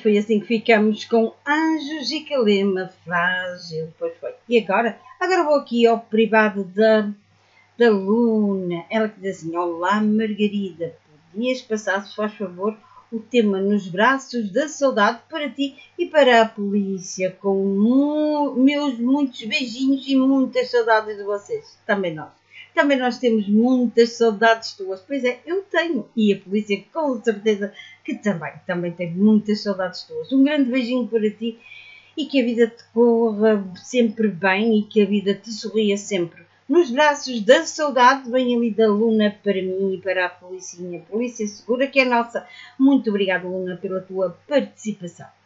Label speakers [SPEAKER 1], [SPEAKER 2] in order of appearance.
[SPEAKER 1] foi assim que ficamos com Anjos e Calema Frágil. Pois foi. E agora? Agora vou aqui ao privado da Luna. Ela que diz assim: olá Margarida, podias passar, se faz favor, o tema Nos Braços da Saudade para ti e para a polícia, com meus muitos beijinhos e muitas saudades de vocês. Também nós temos muitas saudades tuas. Pois é, eu tenho. E a polícia com certeza que também tem muitas saudades tuas. Um grande beijinho para ti e que a vida te corra sempre bem e que a vida te sorria sempre. Nos braços da saudade, vem ali da Luna para mim e para a Polícia Segura, que é nossa. Muito obrigada, Luna, pela tua participação.